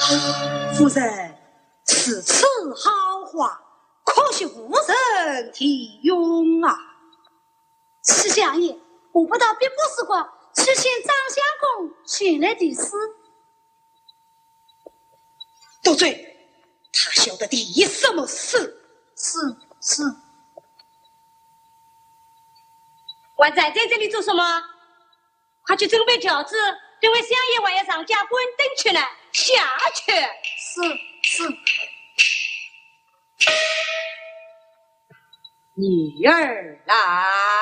夫人此次好话，可惜无人提用啊。 是相爷，我不到别不时光，去见张相公前来的事。 多嘴，他晓得第什么事？ 是。 还在这里做什么？快去准备饺子，等会相爷还要上家关灯去呢。下去。 是。 女儿来。